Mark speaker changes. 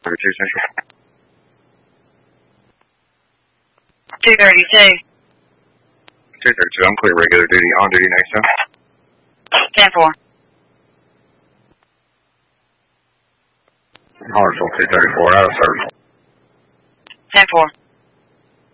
Speaker 1: 232 Central.
Speaker 2: 232.
Speaker 1: 232, I'm clear regular duty, on duty next time.
Speaker 2: 10-4.
Speaker 1: Hartsville 234, out of service.
Speaker 2: 10-4.